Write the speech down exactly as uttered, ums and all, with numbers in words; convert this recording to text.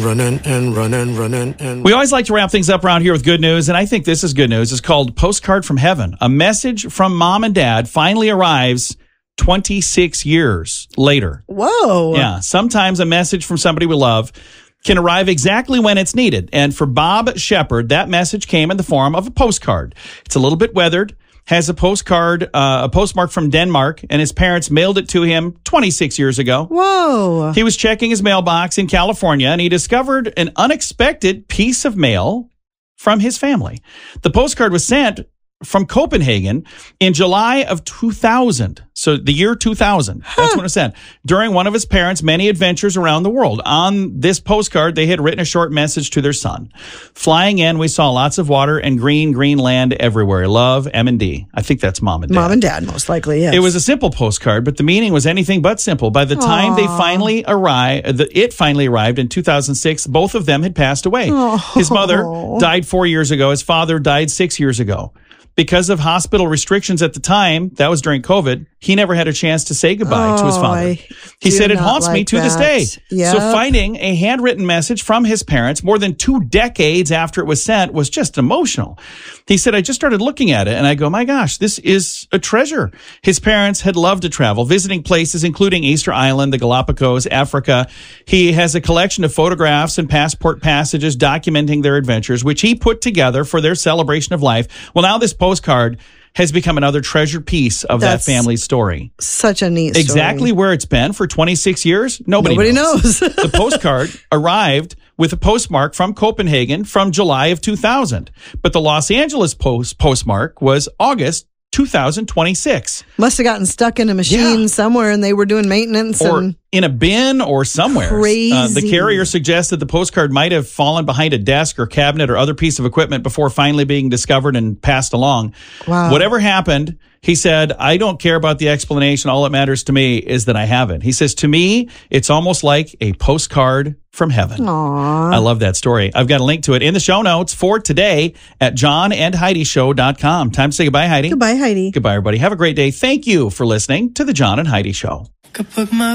running and running, running and... We always like to wrap things up around here with good news, and I think this is good news. It's called Postcard from Heaven. A message from mom and dad finally arrives twenty-six years later. Whoa. Yeah, sometimes a message from somebody we love can arrive exactly when it's needed. And for Bob Shepard, that message came in the form of a postcard. It's a little bit weathered, has a postcard, uh, a postmark from Denmark, and his parents mailed it to him twenty-six years ago. Whoa. He was checking his mailbox in California, and he discovered an unexpected piece of mail from his family. The postcard was sent from Copenhagen in July of two thousand. So the year two thousand. That's huh. when it was sent. During one of his parents' many adventures around the world. On this postcard, they had written a short message to their son. Flying in, we saw lots of water and green, green land everywhere. Love, M and D. I think that's mom and dad. Mom and dad, most likely, yes. It was a simple postcard, but the meaning was anything but simple. By the time Aww. they finally arrived, the, it finally arrived in two thousand six, both of them had passed away. Aww. His mother died four years ago. His father died six years ago. Because of hospital restrictions at the time, that was during COVID, he never had a chance to say goodbye oh, to his father. I He said, it haunts like me to that. this day. Yep. So finding a handwritten message from his parents more than two decades after it was sent was just emotional. He said, I just started looking at it and I go, my gosh, this is a treasure. His parents had loved to travel, visiting places including Easter Island, the Galapagos, Africa. He has a collection of photographs and passport passages documenting their adventures, which he put together for their celebration of life. Well, now this postcard has become another treasured piece of That's that family's story. Such a neat story. Exactly where it's been for twenty-six years, nobody, nobody knows. knows. The postcard arrived with a postmark from Copenhagen from July of two thousand. But the Los Angeles post postmark was August two thousand twenty-six. Must have gotten stuck in a machine Yeah. somewhere and they were doing maintenance. Or and in a bin or somewhere. Crazy. Uh, the carrier suggested the postcard might have fallen behind a desk or cabinet or other piece of equipment before finally being discovered and passed along. Wow. Whatever happened, he said, I don't care about the explanation. All that matters to me is that I have it. He says, to me, it's almost like a postcard from heaven. Aww. I love that story. I've got a link to it in the show notes for today at john and heidi show dot com. Time to say goodbye, Heidi. Goodbye, Heidi. Goodbye, everybody. Have a great day. Thank you for listening to the John and Heidi Show.